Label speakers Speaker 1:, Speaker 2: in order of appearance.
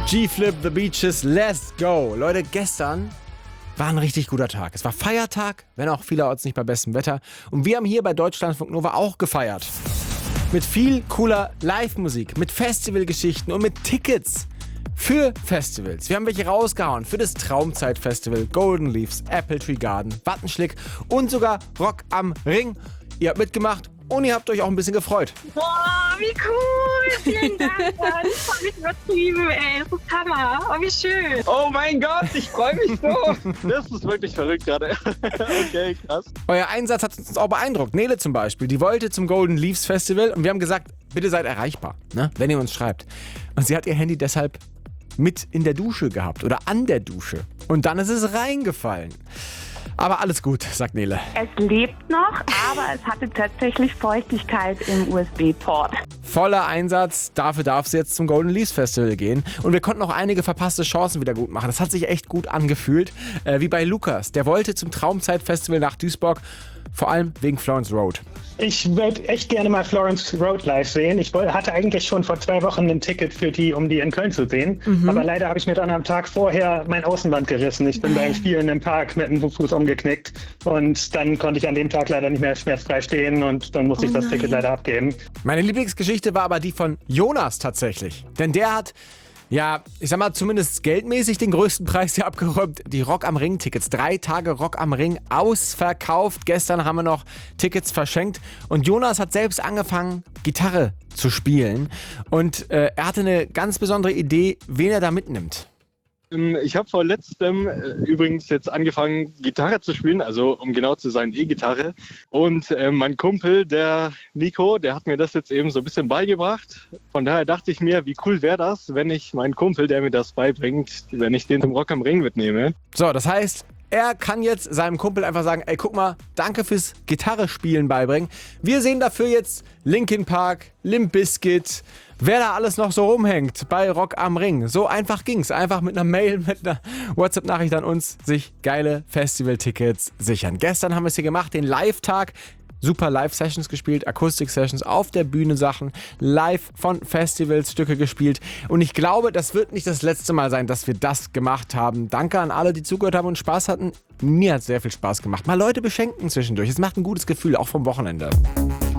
Speaker 1: G-Flip, The Beaches, let's go. Leute, gestern war ein richtig guter Tag. Es war Feiertag, wenn auch vielerorts nicht bei bestem Wetter. Und wir haben hier bei Deutschlandfunk Nova auch gefeiert. Mit viel cooler Live-Musik, mit Festivalgeschichten und mit Tickets für Festivals. Wir haben welche rausgehauen für das Traumzeit-Festival, Golden Leaves, Apple Tree Garden, Wattenschlick und sogar Rock am Ring. Ihr habt mitgemacht und ihr habt euch auch ein bisschen gefreut.
Speaker 2: Boah, wie cool! Vielen Dank, Mann. Ich hab mich übertrieben, ey. Das ist Hammer. Oh, wie schön.
Speaker 3: Oh mein Gott, ich freue mich so. Das ist wirklich verrückt gerade. Okay, krass.
Speaker 1: Euer Einsatz hat uns auch beeindruckt. Nele zum Beispiel, die wollte zum Golden Leaves Festival und wir haben gesagt, bitte seid erreichbar, ne, wenn ihr uns schreibt. Und sie hat ihr Handy deshalb mit in der Dusche gehabt oder an der Dusche. Und dann ist es reingefallen. Aber alles gut, sagt Nele.
Speaker 2: Es lebt noch, aber es hatte tatsächlich Feuchtigkeit im USB-Port.
Speaker 1: Voller Einsatz, dafür darf sie jetzt zum Golden Leaves Festival gehen. Und wir konnten auch einige verpasste Chancen wieder gut machen. Das hat sich echt gut angefühlt. Wie bei Lukas, der wollte zum Traumzeit-Festival nach Duisburg, vor allem wegen Florence Road.
Speaker 4: Ich würde echt gerne mal Florence Road live sehen. Ich hatte eigentlich schon vor 2 Wochen ein Ticket für die, um die in Köln zu sehen. Aber leider habe ich mir dann am Tag vorher mein Außenband gerissen. Ich bin beim Spielen im Park mit dem Fuß umgeknickt. Und dann konnte ich an dem Tag leider nicht mehr schmerzfrei stehen und dann musste ich das Ticket leider abgeben.
Speaker 1: Meine Lieblingsgeschichte war aber die von Jonas tatsächlich. Denn der hat, ja, ich sag mal, zumindest geldmäßig den größten Preis hier abgeräumt. Die Rock am Ring-Tickets. 3 Tage Rock am Ring ausverkauft. Gestern haben wir noch Tickets verschenkt. Und Jonas hat selbst angefangen, Gitarre zu spielen. Und er hatte eine ganz besondere Idee, wen er da mitnimmt.
Speaker 3: Ich habe vor letztem übrigens jetzt angefangen, Gitarre zu spielen, also um genau zu sein, E-Gitarre. Und mein Kumpel, der Nico, der hat mir das jetzt eben so ein bisschen beigebracht. Von daher dachte ich mir, wie cool wäre das, wenn ich meinen Kumpel, der mir das beibringt, wenn ich den zum Rock am Ring mitnehme.
Speaker 1: So, das heißt, er kann jetzt seinem Kumpel einfach sagen, ey, guck mal, danke fürs Gitarre-Spielen beibringen. Wir sehen dafür jetzt Linkin Park, Limp Bizkit, wer da alles noch so rumhängt bei Rock am Ring. So einfach ging's. Einfach mit einer Mail, mit einer WhatsApp-Nachricht an uns sich geile Festival-Tickets sichern. Gestern haben wir es hier gemacht, den Live-Tag. Super Live-Sessions gespielt, Akustik-Sessions, auf der Bühne Sachen, live von Festivals Stücke gespielt. Und ich glaube, das wird nicht das letzte Mal sein, dass wir das gemacht haben. Danke an alle, die zugehört haben und Spaß hatten. Mir hat es sehr viel Spaß gemacht. Mal Leute beschenken zwischendurch. Es macht ein gutes Gefühl, auch vom Wochenende.